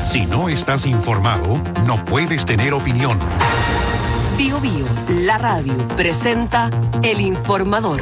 Si no estás informado, no puedes tener opinión. Bío Bío, la radio, presenta El Informador.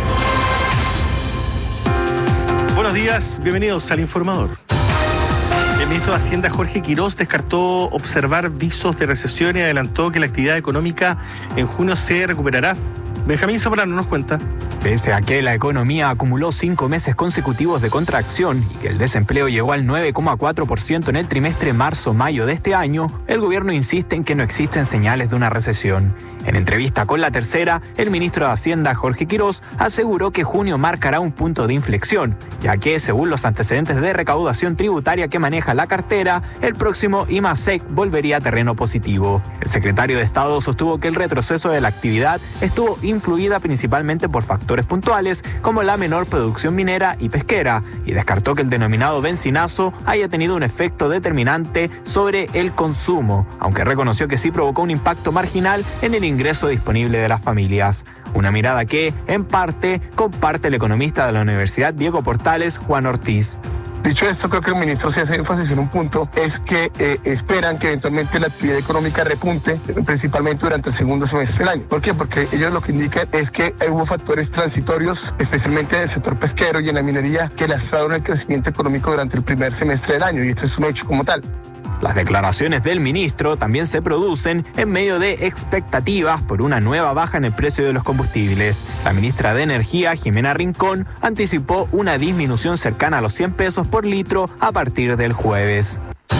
Buenos días, bienvenidos al Informador. El ministro de Hacienda, Jorge Quirós, descartó observar visos de recesión y adelantó que la actividad económica en junio se recuperará. Benjamín Zamorano nos cuenta. Pese a que la economía acumuló 5 meses consecutivos de contracción y que el desempleo llegó al 9,4% en el trimestre marzo-mayo de este año, el gobierno insiste en que no existen señales de una recesión. En entrevista con La Tercera, el ministro de Hacienda, Jorge Quirós, aseguró que junio marcará un punto de inflexión, ya que, según los antecedentes de recaudación tributaria que maneja la cartera, el próximo IMASEC volvería a terreno positivo. El secretario de Estado sostuvo que el retroceso de la actividad estuvo influida principalmente por factores puntuales, como la menor producción minera y pesquera, y descartó que el denominado bencinazo haya tenido un efecto determinante sobre el consumo, aunque reconoció que sí provocó un impacto marginal en el ingreso disponible de las familias. Una mirada que, en parte, comparte el economista de la Universidad Diego Portales, Juan Ortiz. Dicho esto, creo que el ministro se hace énfasis en un punto, es que esperan que eventualmente la actividad económica repunte, principalmente durante el segundo semestre del año. ¿Por qué? Porque ellos lo que indican es que hubo factores transitorios, especialmente en el sector pesquero y en la minería, que lastraron el crecimiento económico durante el primer semestre del año, y esto es un hecho como tal. Las declaraciones del ministro también se producen en medio de expectativas por una nueva baja en el precio de los combustibles. La ministra de Energía, Jimena Rincón, anticipó una disminución cercana a los 100 pesos por litro a partir del jueves.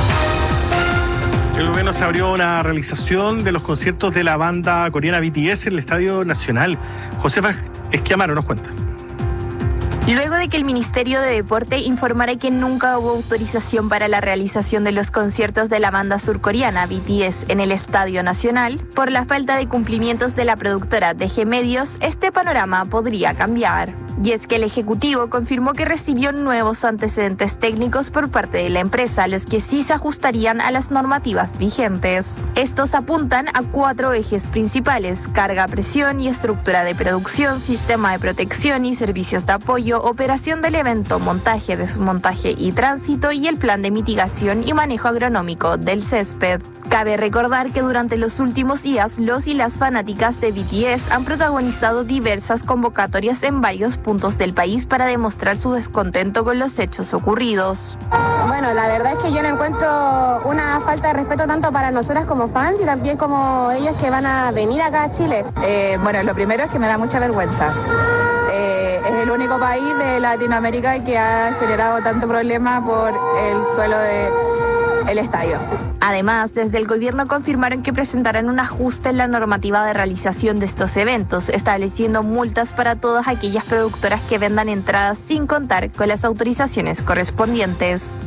El gobierno se abrió una realización de los conciertos de la banda coreana BTS en el Estadio Nacional. Josefa Esquiamaro nos cuenta. Luego de que el Ministerio de Deporte informara que nunca hubo autorización para la realización de los conciertos de la banda surcoreana BTS en el Estadio Nacional, por la falta de cumplimientos de la productora DG Medios, este panorama podría cambiar. Y es que el Ejecutivo confirmó que recibió nuevos antecedentes técnicos por parte de la empresa, los que sí se ajustarían a las normativas vigentes. Estos apuntan a 4 ejes principales: carga, presión y estructura de producción, sistema de protección y servicios de apoyo, operación del evento, montaje, desmontaje y tránsito, y el plan de mitigación y manejo agronómico del césped. Cabe recordar que durante los últimos días, los y las fanáticas de BTS han protagonizado diversas convocatorias en varios puntos del país para demostrar su descontento con los hechos ocurridos. Bueno, la verdad es que yo no encuentro una falta de respeto tanto para nosotras como fans y también como ellos que van a venir acá a Chile. Bueno, lo primero es que me da mucha vergüenza. Es el único país de Latinoamérica que ha generado tanto problema por el suelo del estadio. Además, desde el gobierno confirmaron que presentarán un ajuste en la normativa de realización de estos eventos, estableciendo multas para todas aquellas productoras que vendan entradas sin contar con las autorizaciones correspondientes.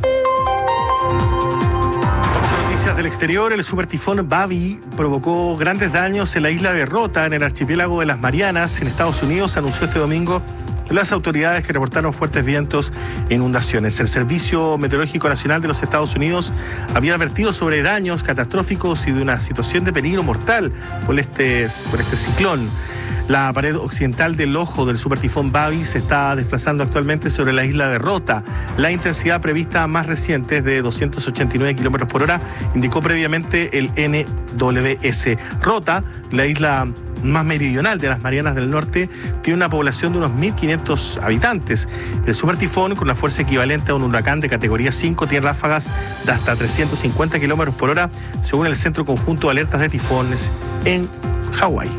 Noticias del exterior. El supertifón Babi provocó grandes daños en la isla de Rota, en el archipiélago de las Marianas, en Estados Unidos, anunció este domingo las autoridades, que reportaron fuertes vientos e inundaciones. El Servicio Meteorológico Nacional de los Estados Unidos había advertido sobre daños catastróficos y de una situación de peligro mortal por este ciclón. La pared occidental del ojo del supertifón Babi se está desplazando actualmente sobre la isla de Rota. La intensidad prevista más reciente es de 289 kilómetros por hora, indicó previamente el NWS. Rota, la isla más meridional de las Marianas del Norte, tiene una población de unos 1.500 habitantes. El supertifón, con una fuerza equivalente a un huracán de categoría 5, tiene ráfagas de hasta 350 kilómetros por hora, según el Centro Conjunto de Alertas de Tifones en Hawái.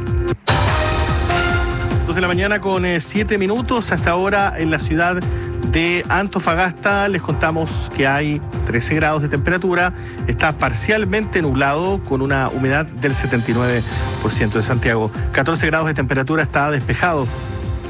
2 de la mañana con 7 minutos. Hasta ahora en la ciudad de Antofagasta les contamos que hay 13 grados de temperatura, está parcialmente nublado con una humedad del 79%. De Santiago, 14 grados de temperatura, está despejado